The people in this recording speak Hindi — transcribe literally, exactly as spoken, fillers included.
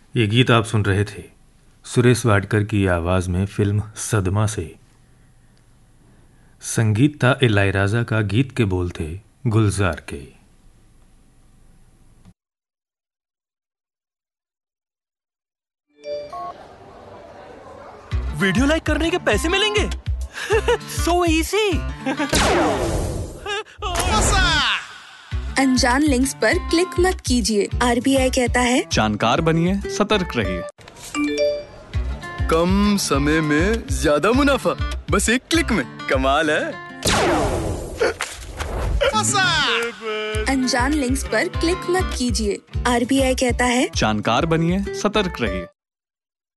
ये गीत आप सुन रहे थे सुरेश वाडकर की आवाज में फिल्म सदमा से। संगीत था इलायराजा का, गीत के बोल थे गुलजार के। वीडियो लाइक करने के पैसे मिलेंगे? So easy. अनजान लिंक्स पर क्लिक मत कीजिए। आरबीआई कहता है जानकार बनिए, सतर्क रहिए। कम समय में ज्यादा मुनाफा, बस एक क्लिक में। कमाल है। अनजान लिंक्स पर क्लिक मत कीजिए। आरबीआई कहता है जानकार बनिए, सतर्क रहिए।